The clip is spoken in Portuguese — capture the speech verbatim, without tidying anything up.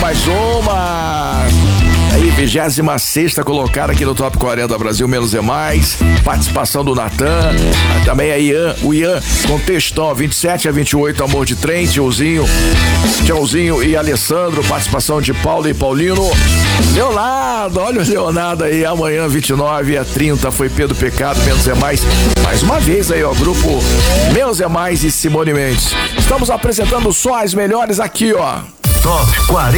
mais uma. Aí, vigésima sexta colocada aqui no Top quarenta Brasil, Menos é Mais. Participação do Natan. Também aí, Ian, o Ian com textão, vinte e sete a vinte e oito, Amor de Trem, Tiozinho, Tiozinho e Alessandro. Participação de Paulo e Paulino. Leonardo, olha o Leonardo aí. Amanhã, vinte e nove a trinta, foi Pedro Pecado, Menos é Mais. Mais uma vez aí, ó, grupo Menos é Mais e Simone Mendes. Estamos apresentando só as melhores aqui, ó. Top quarenta.